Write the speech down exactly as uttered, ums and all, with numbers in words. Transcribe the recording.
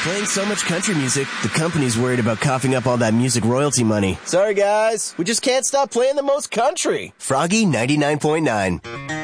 Playing so much country music, the company's worried about coughing up all that music royalty money. Sorry guys, we just can't stop playing the most country. Froggy ninety-nine point nine.